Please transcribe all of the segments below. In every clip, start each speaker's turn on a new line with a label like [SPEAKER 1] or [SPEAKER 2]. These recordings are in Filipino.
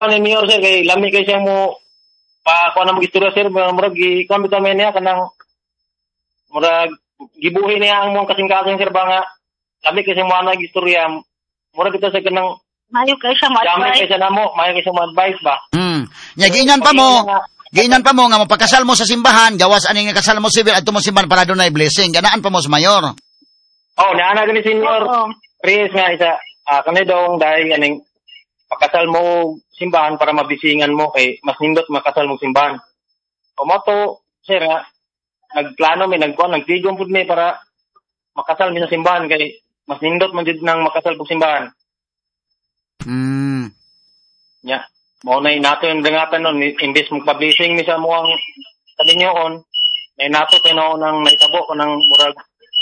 [SPEAKER 1] ni Mayor sir kay lami kay siya mo pa ko na magistorya sir murag gi-comment kami niya kanang murag gibuhi niya ang mga kasing-kasing sir ba nga lami kay siya mo ana gistorya murag kita sa kanang
[SPEAKER 2] Mayo kay siya
[SPEAKER 1] dami kay
[SPEAKER 2] ma-advise.
[SPEAKER 1] siya namo mayo kay siya mo advice ba.
[SPEAKER 3] Nya giingnan pa mo. Giingnan pa mo nga mapagkasal mo sa simbahan, gawas ani nga kasal mo civil adto mo simbahan para dunay blessing. Ganaan pa mo sa mayor.
[SPEAKER 1] Oh, naana gani senior.
[SPEAKER 2] Oo.
[SPEAKER 1] Reyes nga isa kani daw dahil aning pakasal mo simbahan para mabisingan mo kay mas nindot makasal mo simbahan. O mo to sir nga nagplano mi nagtigom pud mi para makasal mi sa simbahan kay mas nindot man jud nang makasal pug simbahan. Nya mo na nato yung dangatan nun imbes magpa-blessing mi sa mo ang kalinyoon nay nato kay nang naitabo ko ng murag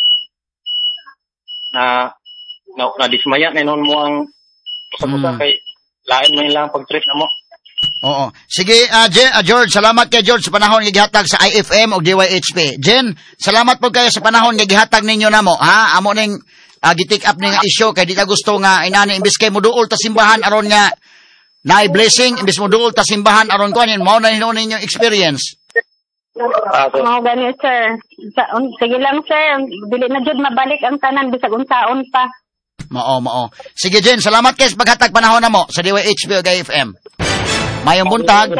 [SPEAKER 1] na dismaya na nun mo ang usa kay lain man lang pag-trip na mo.
[SPEAKER 3] Oo. Sige, George, salamat kay George sa panahon nga gihatag sa IFM o DYHP. Jen, salamat po kayo sa panahon nga gihatag ninyo namo. Ha, amo ning gitik up ning issue kay di ta gusto nga inani imbes kay moduol ta simbahan aron nga naay blessing imbes moduol ta simbahan aron kuanin mao na hinuon ninyo experience.
[SPEAKER 2] Mao gani sir. Sige lang sir, dili na jud mabalik ang tanan bisag unsaon pa.
[SPEAKER 3] Mao. Sige, Jen, salamat kay sa paghatag panahon namo sa DYHP o IFM. Mayong buntag.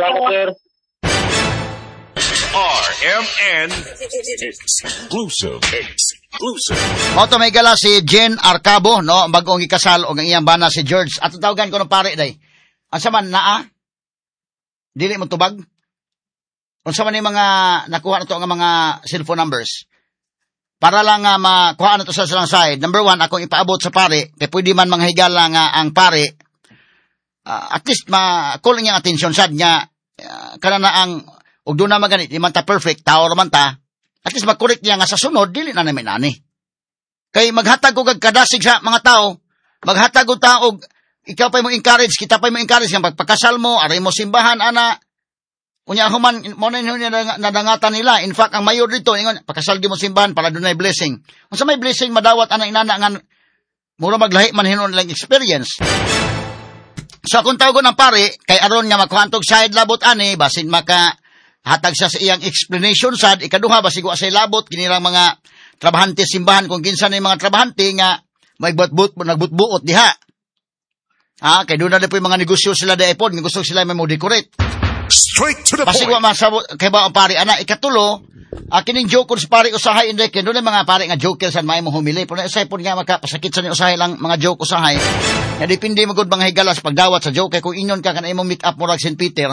[SPEAKER 4] RMN exclusive.
[SPEAKER 3] Mao to may gala si Jen Arcabo, no, bagong ikasal og ang iyang bana si George. Ato tawagan ko no pare day. Asa man naa? Dili mo tubag? Unsa man ni mga nakuha nato nga mga cellphone numbers? Para lang nga makuha na to sa silang side. Number 1, akong ipaabot sa pare, kaya pwede man manghigala nga ang pare, at least ma-call niya attention sad nga, kana na ang, ug doon na maganit, di man ta perfect, tao raman ta, at least makorek niya nga sa sunod, dili na namin ani. Kay maghatag og kadasig sa mga tao, maghatag og tao, ikaw pa mo encourage, kita pa mo encourage, nga pagpakasal mo, aray mo simbahan, ana, kunya human mo na nadangatan nila. In fact, ang mayor dito ingon pakasal gyud mo simbahan para dunay blessing. Unsa may blessing madawat ana inana nga mura maglahi man hinon lang experience. So kung tawgon ang pare kay aron nga makuhantog side labot ani basin maka hatag siya sa iyang explanation sad ikaduha basig wa say labot kinirang mga trabahante simbahan kung kinsa ni mga trabahante nga may nagbutbuot diha. Kay doon na po yung mga negosyo sila daipon, gusto sila may mo decorate.
[SPEAKER 4] Straight to the
[SPEAKER 3] Pasig wa
[SPEAKER 4] point.
[SPEAKER 3] masabot kay ba ang pare ana ikatulo kining joker sa pare usahay inday kay doon mga pare nga joker san may mo humili pero usay pud nga makapasakit sa ni usahay lang mga joke usahay nga depende magud mga higalas pagdawat sa joke kay kung inyon ka kana imong meet up murag St. Peter.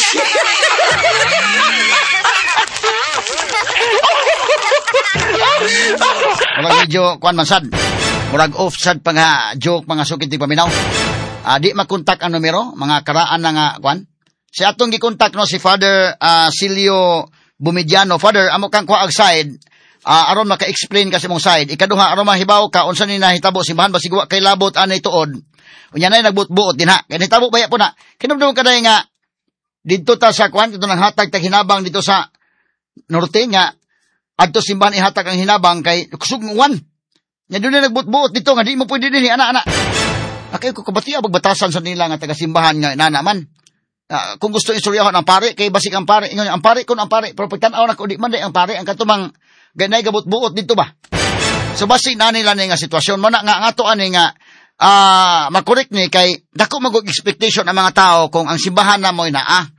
[SPEAKER 3] Murag medyo kuan man sad murag off sad pa nga joke mga sukit paminaw. Di makontak ang numero mga karaan na nga kuan. Si atong gikontak no si Father Silio Bumediano. Father, amo kang kuha ag side aron maka-explain kasi mong side. Ikaduha aron mahibaw ka unsa ni nahitabo simbahan basig wa kay labot anay tuod. Unya nay nagbutbuot din ha. Kay nahitabo baya po na. Kinumdum ka day nga didto ta sa kwan dito nang hatag tag hinabang dito sa norte nga adto simbahan ihatag ang hinabang kay kusugwan. Nya dunay nagbutbuot dito nga di mo pwede dinhi ana. Akay ko kabati bagbatasan sa nila nga taga simbahan nga inana man. Kung gusto istoryahon ang pare, kay basik ang pare, ingon ang pare, pero pagtanaw na ko, di man day ang pare, ang katumang ganay gabut-buot dito ba? So basik na nila nga sitwasyon, mo na nga ato ani nga, makorek ni, kay dako mag expectation ang mga tao kung ang simbahan na mo'y naa.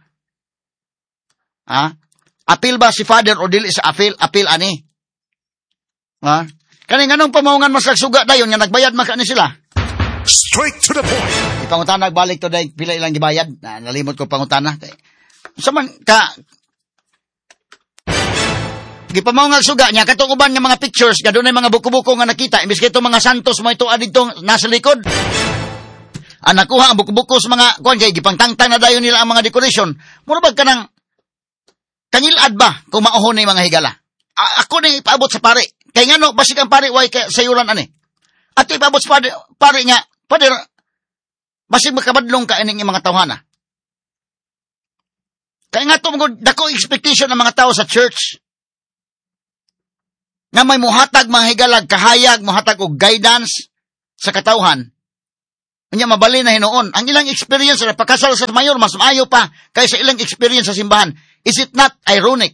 [SPEAKER 3] Apil ba si Father o dili sa apil ani? Kani nganong pamaungan mas nagsuga dayon nga nagbayad man ni sila?
[SPEAKER 4] Straight to the point.
[SPEAKER 3] Ipangutana balik to day pila ilang gibayad. Nalimot ko pangutana. Saman ka gipamangal suga niya katong uban nga mga pictures gadunay mga buko-buko nga nakita imbis kay mga santos mo ito aditong nasa likod. Nakuha ang buko-buko sa mga kuan kay gipangtangtang na dayon nila ang mga decoration. Mura bag kanang kangilad ba kung mauhon ni mga higala. Ako na ipaabot sa pare. Kay ngano basig ang pare way kay sayuran ani. Ato ipaabot sa pare nga Father, basig makabadlong ka ining mga tawhana. Kaya nga ito, dako expectation ng mga tao sa church. Nga may muhatag mga higalag, kahayag, muhatag og guidance sa katawhan. Unya mabali na hinuon. Ang ilang experience na pagkasal sa mayor, mas maayo pa kaysa ilang experience sa simbahan. Is it not ironic?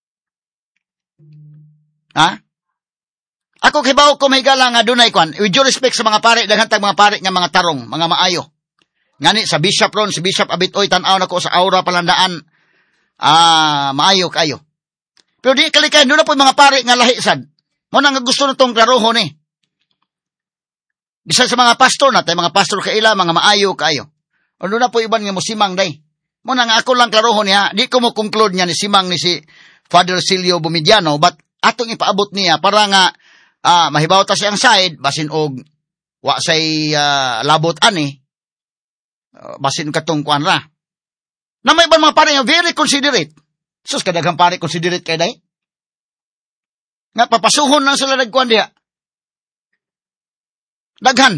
[SPEAKER 3] Ha? Ako kibaw ko may gala nga dunay kwan. With due respect sa mga pare, daghang mga pare nga mga tarong, mga maayo. Ngani sa bishop ron, si Bishop Abitoy tan-aw nako sa aura palandaan. Maayo kayo. Pero di kalikay doon na po mga pare nga lahi sad. Mo nang gusto nitong klarohon ni. Bisa sa mga pastor natin, mga pastor kaila, mga maayo kayo. O doon na po iban nga mo simang day. Mo nang ako lang klarohon niya, di ko mo conclude niya ni simang ni si Father Silio Bumidiano, but atong ipaabot niya para nga mahibaw ta siyang side, basin og wa say labot ani, basin katong kuan ra. Na may ibang mga pare nga very considerate. Sus, kadaghang pare considerate kay day. Nga papasuhon lang sila nagkuan diha. Daghan.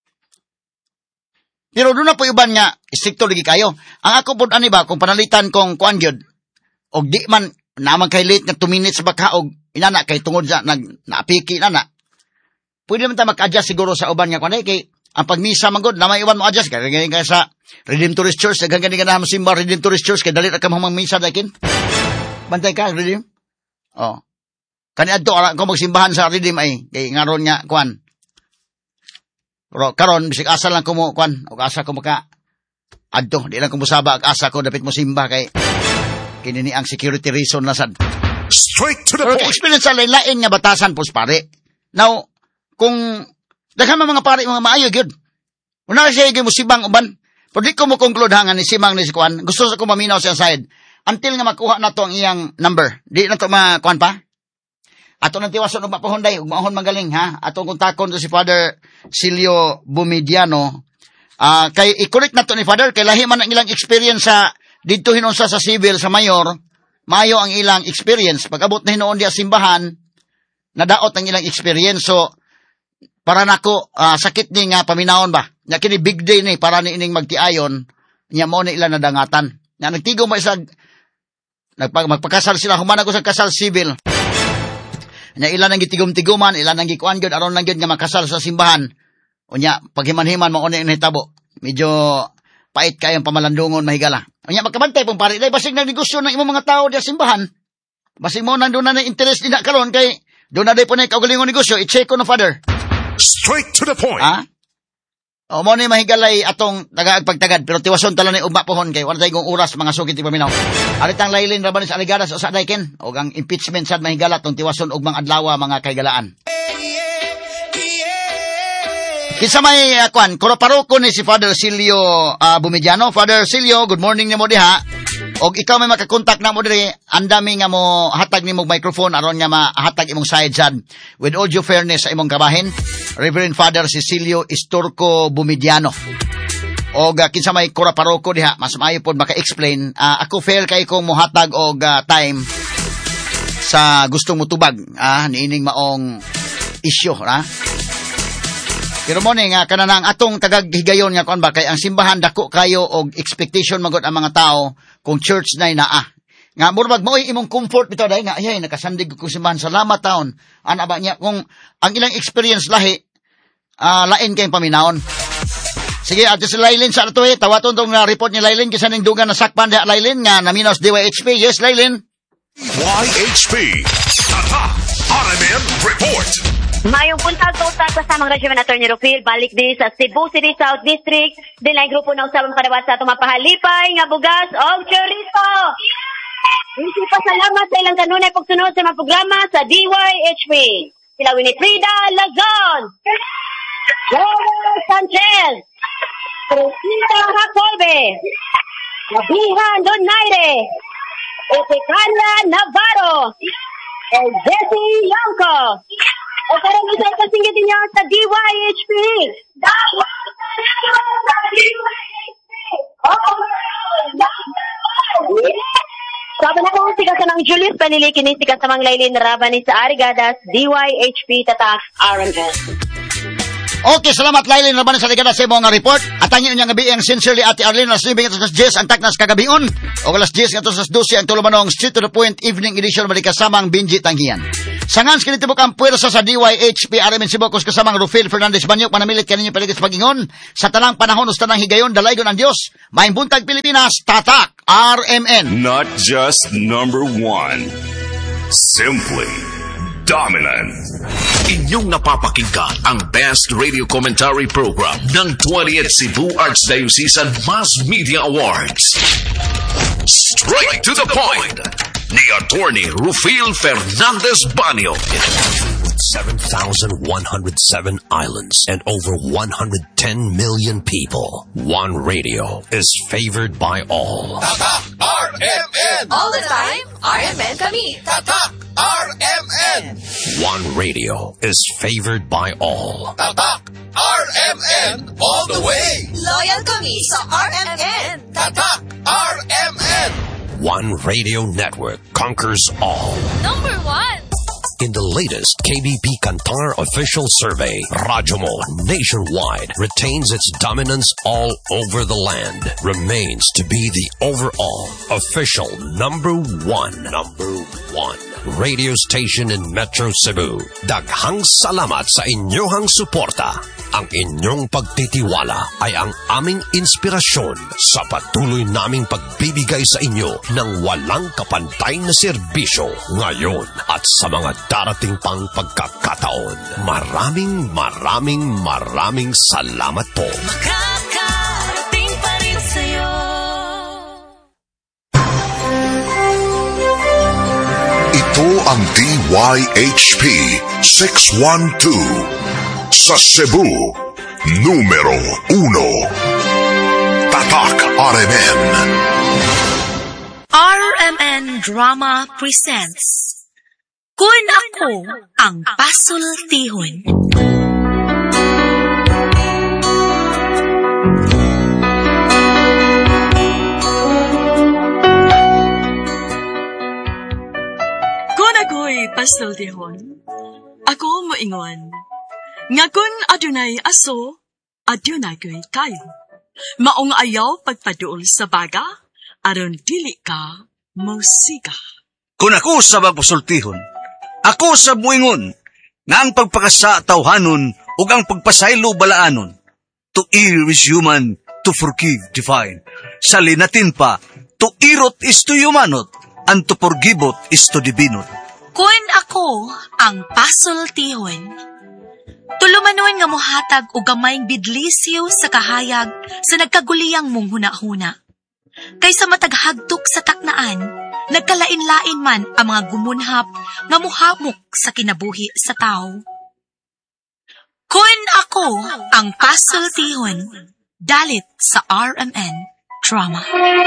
[SPEAKER 3] Pero doon na po iban nga, stricto lagi kayo. Ang ako po, ani ba, kung panalitan kong kuan gyud, og di man, naman kay late nga 2 minutes baka, og inana kay tungod sa, naapiki na. Pwede naman tayo mag-adjust siguro sa uban nga kuan kay, ang pagmisa man gud, naman iwan mo adjust, kaya ganyan ka sa Redemptorist Church, ganyan ka na simba Redemptorist Church, kaya dali na ka mamang misa dakin. Bantay ka, Redeem? Oh. Kaniadto, kung magsimbahan sa Redeem ay, kay ngaron nga, kuan. Pero karon bisig asa lang ko mo kwan, og asa ko maka adto, di lang ko musaba ag asa ko dapit mo simba kay kinini ang security reason na sad.
[SPEAKER 4] Straight to the
[SPEAKER 3] Pero
[SPEAKER 4] point.
[SPEAKER 3] experience sa lain nga batasan pos pare. Now, kung daghan mga pare mga maayo gyud. Una siya gyud mo sibang uban. Pero di ko mo conclude hangan ni simang ni si kwan. Gusto ko maminaw siya side until nga makuha na to ang iyang number. Di na to makuan pa. Ato nang tiwason og mapahonday ug maahon magaling ha. Atong kontakon to si Father Silio Bumidiano. Kay i-correct na to ni Father kay lahi man ang ilang experience sa didto hinunsa sa civil sa mayor. Mayo ang ilang experience. Pag-abot na hinuon diya simbahan, nadaot ang ilang experience. So para nako sakit ni nga paminawon ba. Nya kini big day ni para ni ining magtiayon. Nya mo na ilang nadangatan. Nya nagtigo mo isag magpakasal sila human ako sa kasal civil. Nya ilan ang gitigom-tiguman, ilan ang gikuan gyud aron lang gyud nga makasal sa simbahan. Unya paghiman-himan mo unay nahitabo. Medyo pait kayong pamalandungon mahigala. Unya magkabantay pong pare, dai basig nagnegosyo ng imong mga tao di simbahan. Basig mo nandoon na interest din karon kay doon na dai po na kaugalingong negosyo, i-check ko no Father.
[SPEAKER 4] Straight to the point.
[SPEAKER 3] Ha? O mo ni mahigalay atong tagaagpagtagad pero tiwason tala ni ugma pohon kay wala tayong oras mga sugit paminaw. Aritang laylin rabanis aligadas o sa dayken og ang impeachment sad mahigala tong tiwason ug mga adlaw mga kaygalaan. Kinsa may kwan koro-paroko ni si Father Silio Bumidiano. Father Silio, good morning nimo diha. Og ikaw may makakontak na mo diri, andami nga mo hatag nimo microphone aron nga mahatag imong side sad. With all due fairness sa imong kabahin, Reverend Father Cecilio Istorco Bumidiano. Og kinsa may kora-paroko diha, mas maayo pod maka-explain. Ako fair kay kong mohatag og time sa gustong motubag niining maong issue ra. Pero mo ni nga kanang atong tagaghigayon nga kuan ba kay ang simbahan dako kayo og expectation magud ang mga tao kung church na naa. Nga murag mo imong comfort bitaw dai nga ay nakasandig ko simbahan salamat taon. Ana ba niya kung ang ilang experience lahi lain kay paminawon. Sige ato si Lailin sa ato tawaton tong report ni Lailin kinsa ning dugan na sakpan diha Lailin nga naminos DYHP. Yes Lailin.
[SPEAKER 4] YHP. RMN Report.
[SPEAKER 5] Mayong puntag kautat kasamang Regimen Attorney Rufil, balik din sa Cebu City South District, dinay grupo ng usabang kadawat sa itong mapahalipay, nga bugas o chorizo. Hindi pa salamat sa ilang kanunay pagsunod sa mga programa sa DYHP. Sila Winifrida Lazon, Robert Sanchez, Cristina Jacolbe, Nabihan Donaire, Etekanya Navarro, Jessie Yonko. O karang isa'y kasinggitin niyo sa DYHP. Sabi na kong sigas ng Julius Panilikin ni sigas namang Lailin Rabani sa Arigadas, DYHP Tatak RMN.
[SPEAKER 3] Okay, salamat Lailin Rabani sa Arigadas sa mga report. At ang inyong gabi ang sincerely Ate Arlene alas 9 ngatos 10 ang taknas kagabion. O alas 10 ngatos 12 ang tulumanong Straight to the Point Evening Edition balik kasamang Benji Tanghian. Sangans kinitibok ang puwersa sa DYHP RMN Cebu kus kasamang Rufil Fernandez Banyok manamilit kaninyo paligid sa pag-ingon sa tanang panahon us tanang higayon dalaygon ang Dios. Maayong buntag Pilipinas, tatak RMN.
[SPEAKER 4] Not just number one, simply dominant.
[SPEAKER 6] Inyong napapakinggan ang best radio commentary program ng 20th Cebu Archdiocesan Mass Media Awards. Straight to the point ni Attorney Rufil Fernandez Banyo. 7,107 islands and over 110 million people. One radio is favored by all.
[SPEAKER 7] Tatak RMN!
[SPEAKER 8] All the time, RMN kami.
[SPEAKER 7] Tatak RMN!
[SPEAKER 6] One radio is favored by all.
[SPEAKER 7] Tatak RMN all the way!
[SPEAKER 8] Loyal kami sa RMN.
[SPEAKER 7] Tatak RMN!
[SPEAKER 6] One radio network conquers all.
[SPEAKER 8] Number 1.
[SPEAKER 6] In the latest KBP Kantar official survey, Radyo Mo nationwide retains its dominance all over the land, remains to be the overall official number one radio station in Metro Cebu. Daghang salamat sa inyong suporta. Ang inyong pagtitiwala ay ang aming inspirasyon sa patuloy naming pagbibigay sa inyo ng walang kapantay na serbisyo ngayon at sa mga darating pang pagkakataon. Maraming salamat po.
[SPEAKER 8] Makakarating pa rin sa'yo.
[SPEAKER 4] Ito ang DYHP 612 sa Cebu, numero 1. Tatak RMN.
[SPEAKER 9] RMN Drama presents Kun Ako ang Pasultihon.
[SPEAKER 10] Kun ako'y pasultihon, ako moingon. Nga kun adunay aso, adunay ko'y kayo. Maong ayaw pagpaduol sa baga, aron dili ka musika.
[SPEAKER 11] Kung ako sa magpasultihon, ako sa muingon, nga ang pagpakasa tawhanon ug ang pagpasaylo balaanon. To err is human, to forgive divine. Sa linatin pa, to irot is to humanot, and to forgivot is to divinot.
[SPEAKER 9] Kun ako ang pasultihon, tulumanon nga mohatag og gamayng bidlisyo sa kahayag sa nagkaguliyang mong huna-huna. Kaysa mataghagtok sa taknaan, nagkalain-lain man ang mga gumunhap nga muhamok sa kinabuhi sa tao. Kun ako ang pasultihon, dalit sa RMN Drama.